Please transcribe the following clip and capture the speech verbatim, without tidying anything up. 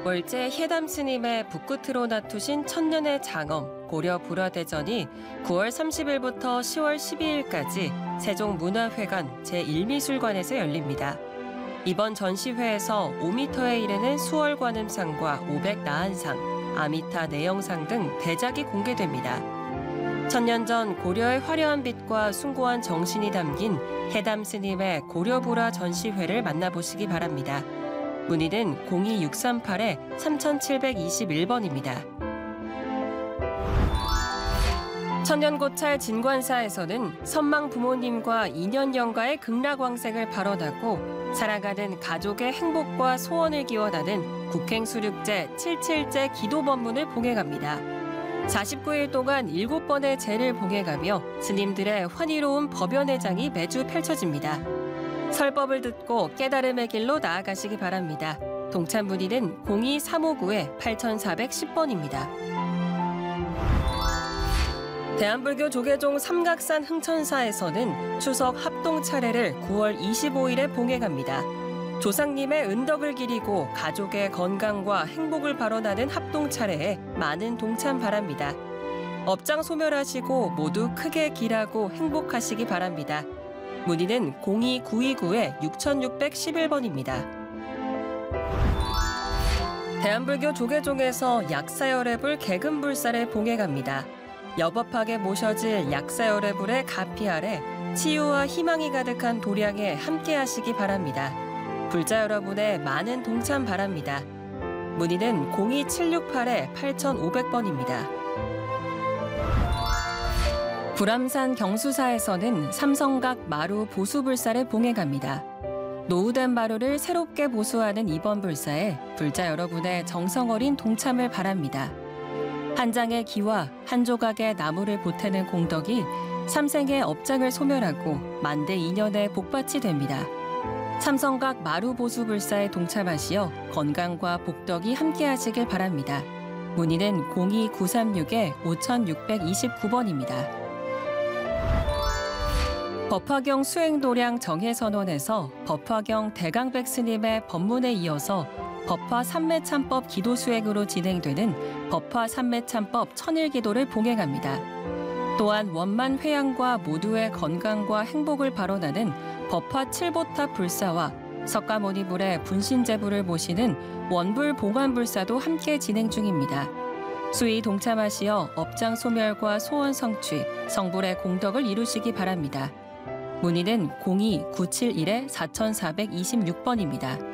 월제 혜담 스님의 북끝으로 나투신 천년의 장엄 고려 불화대전이 구월 삼십일부터 시월 십이일까지 세종문화회관 제일 미술관에서 열립니다. 이번 전시회에서 오 미터에 이르는 수월관음상과 오백 나한상, 아미타 내영상 등 대작이 공개됩니다. 천년 전 고려의 화려한 빛과 숭고한 정신이 담긴 혜담 스님의 고려불화 전시회를 만나보시기 바랍니다. 문의는 공이 육삼팔 삼칠이일 번입니다. 천년고찰 진관사에서는 선망 부모님과 인연영가의 극락왕생을 발언하고 살아가는 가족의 행복과 소원을 기원하는 국행수륙제 칠칠제 기도법문을 봉해갑니다. 사십구일 동안 일곱 번의 제를 봉해가며 스님들의 환희로운 법연회장이 매주 펼쳐집니다. 설법을 듣고 깨달음의 길로 나아가시기 바랍니다. 동참 문의는 공이 삼오구 팔사일 번입니다. 대한불교 조계종 삼각산 흥천사에서는 추석 합동 차례를 구월 이십오일에 봉해갑니다. 조상님의 은덕을 기리고 가족의 건강과 행복을 발언하는 합동 차례에 많은 동참 바랍니다. 업장 소멸하시고 모두 크게 길하고 행복하시기 바랍니다. 문의는 공이 구이구 육육일일 번입니다. 대한불교 조계종에서 약사열애불 개금불사를 봉해갑니다. 여법하게 모셔질 약사열애불의 가피 아래 치유와 희망이 가득한 도량에 함께하시기 바랍니다. 불자 여러분의 많은 동참 바랍니다. 문의는 공이 칠육팔 팔오공공 번입니다. 불암산 경수사에서는 삼성각 마루 보수불사를 봉해갑니다. 노후된 마루를 새롭게 보수하는 이번 불사에 불자 여러분의 정성 어린 동참을 바랍니다. 한 장의 기와 한 조각의 나무를 보태는 공덕이 삼생의 업장을 소멸하고 만대 인연의 복밭이 됩니다. 삼성각 마루 보수불사에 동참하시어 건강과 복덕이 함께하시길 바랍니다. 문의는 공이 구삼육 오육이구 번입니다. 법화경 수행도량 정해선언에서 법화경 대강백 스님의 법문에 이어서 법화 삼매참법 기도 수행으로 진행되는 법화 삼매참법 천일기도를 봉행합니다. 또한 원만 회양과 모두의 건강과 행복을 발언하는 법화 칠보탑 불사와 석가모니불의 분신제불을 모시는 원불 봉안불사도 함께 진행 중입니다. 수의 동참하시어 업장 소멸과 소원 성취, 성불의 공덕을 이루시기 바랍니다. 문의는 공이 구칠일 사사이육 번입니다.